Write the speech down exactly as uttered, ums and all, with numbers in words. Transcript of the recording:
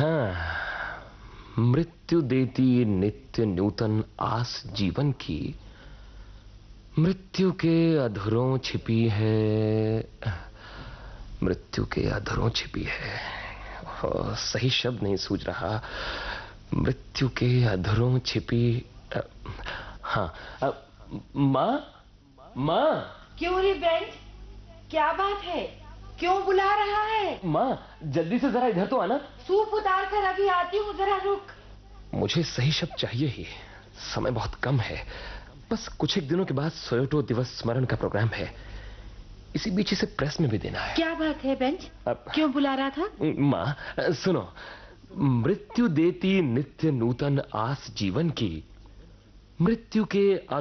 हाँ, मृत्यु देती नित्य नूतन आस जीवन की, मृत्यु के अधरों छिपी है, मृत्यु के अधरों छिपी है। ओ, सही शब्द नहीं सूझ रहा। मृत्यु के अधरों छिपी। हाँ, माँ, माँ। क्यों रे बेंच, क्या बात है? क्यों बुला रहा है? माँ, जल्दी से जरा इधर तो आना। सूप उतार कर अभी आती हूँ, जरा रुक। मुझे सही शब्द चाहिए ही, समय बहुत कम है। बस कुछ एक दिनों के बाद सोयोटो दिवस स्मरण का प्रोग्राम है, इसी बीच इसे प्रेस में भी देना है। क्या बात है बेंच, अब... क्यों बुला रहा था? माँ सुनो, मृत्यु देती नित्य नूतन आस जीवन की, मृत्यु के